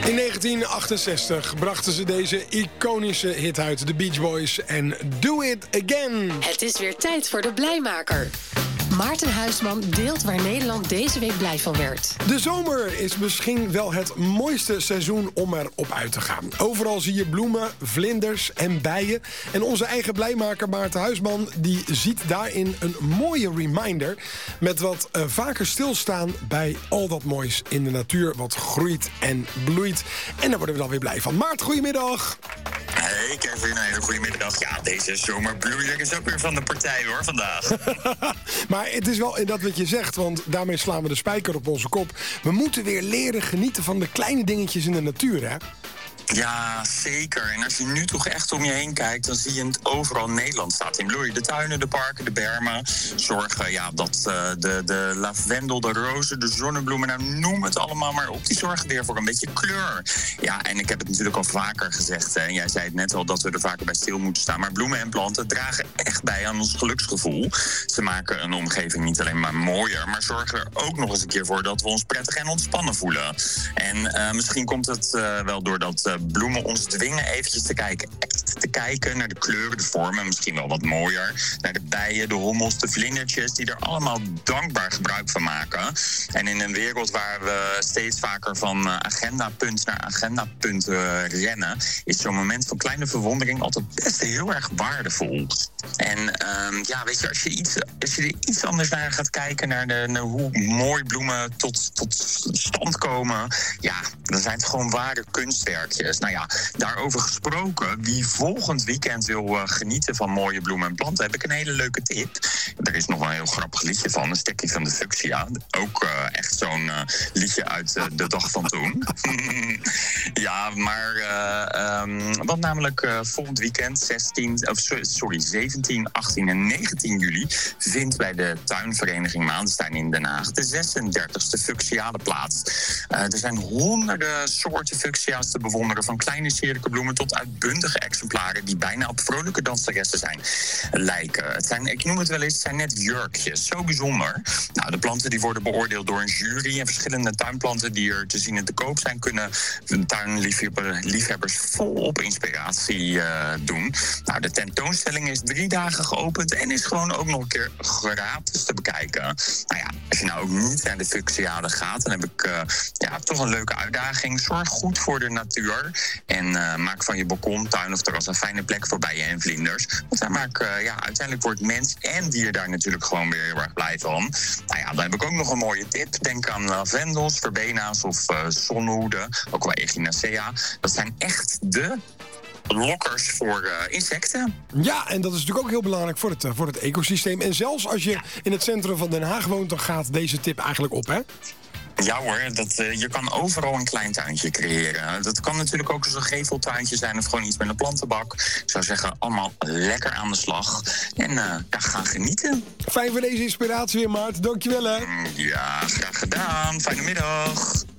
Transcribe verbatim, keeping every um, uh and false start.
In negentien achtenzestig brachten ze deze iconische hit uit, de Beach Boys en Do It Again. Het is weer tijd voor de Blijmaker. Maarten Huisman deelt waar Nederland deze week blij van werd. De zomer is misschien wel het mooiste seizoen om erop uit te gaan. Overal zie je bloemen, vlinders en bijen. En onze eigen blijmaker Maarten Huisman die ziet daarin een mooie reminder met wat uh, vaker stilstaan bij al dat moois in de natuur wat groeit en bloeit. En daar worden we dan weer blij van. Maarten, goedemiddag. Hey Kevin, een hele goede middag. Ja, deze zomerbloeier is ook weer van de partij hoor, vandaag. Maar het is wel dat wat je zegt, want daarmee slaan we de spijker op onze kop. We moeten weer leren genieten van de kleine dingetjes in de natuur, hè? Ja, zeker. En als je nu toch echt om je heen kijkt, dan zie je het overal. Nederland staat in bloei. De tuinen, de parken, de bermen. Zorgen ja, dat uh, de, de lavendel, de rozen, de zonnebloemen, nou noem het allemaal maar op. Die zorgen weer voor een beetje kleur. Ja, en ik heb het natuurlijk al vaker gezegd. Hè. Jij zei het net al dat we er vaker bij stil moeten staan. Maar bloemen en planten dragen echt bij aan ons geluksgevoel. Ze maken een omgeving niet alleen maar mooier, maar zorgen er ook nog eens een keer voor dat we ons prettig en ontspannen voelen. En uh, misschien komt het uh, wel doordat uh, bloemen ons dwingen eventjes te kijken, echt te kijken naar de kleuren, de vormen, misschien wel wat mooier. Naar de bijen, de hommels, de vlindertjes, die er allemaal dankbaar gebruik van maken. En in een wereld waar we steeds vaker van agendapunt naar agendapunt uh, rennen, is zo'n moment van kleine verwondering altijd best heel erg waardevol. En um, ja, weet je, als je, iets, als je er iets anders naar gaat kijken, naar, de, naar hoe mooi bloemen tot, tot stand komen, ja, dan zijn het gewoon ware kunstwerkjes. Nou ja, daarover gesproken, wie volgend weekend wil uh, genieten van mooie bloemen en planten, heb ik een hele leuke tip. Er is nog een heel grappig liedje van, een stekje van de Fuchsia. Ook uh, echt zo'n uh, liedje uit uh, de dag van toen. Ja, maar uh, um, want namelijk uh, volgend weekend, zestien, of sorry, zeventien, achttien en negentien juli vindt bij de tuinvereniging Maanstein in Den Haag de zesendertigste Fuchsiade plaats. Uh, er zijn honderden soorten Fuchsia's te bewonderen, van kleine sierlijke bloemen tot uitbundige exemplaren die bijna op vrolijke danseressen zijn lijken. Het zijn, ik noem het wel eens, het zijn net jurkjes. Zo bijzonder. Nou, de planten die worden beoordeeld door een jury en verschillende tuinplanten die er te zien en te koop zijn, kunnen tuinliefhebbers volop inspiratie uh, doen. Nou, de tentoonstelling is drie dagen geopend en is gewoon ook nog een keer gratis te bekijken. Nou ja, als je nou ook niet naar de Fuchsiade gaat, dan heb ik uh, ja, toch een leuke uitdaging. Zorg goed voor de natuur en uh, maak van je balkon, tuin of terras een fijne plek voor bijen en vlinders. Want daar maak, uh, ja, uiteindelijk wordt mens en dier daar natuurlijk gewoon weer heel erg blij van. Nou ja, dan heb ik ook nog een mooie tip. Denk aan lavendels, verbena's of uh, zonnehoeden, ook wel Echinacea. Dat zijn echt de lokkers voor uh, insecten. Ja, en dat is natuurlijk ook heel belangrijk voor het, uh, voor het ecosysteem. En zelfs als je ja. in het centrum van Den Haag woont, dan gaat deze tip eigenlijk op, hè? Ja hoor, dat, uh, je kan overal een klein tuintje creëren. Dat kan natuurlijk ook zo'n geveltuintje zijn of gewoon iets met een plantenbak. Ik zou zeggen, allemaal lekker aan de slag. En uh, ja, gaan genieten. Fijn voor deze inspiratie weer, Maarten. Dankjewel, hè? Ja, graag gedaan. Fijne middag.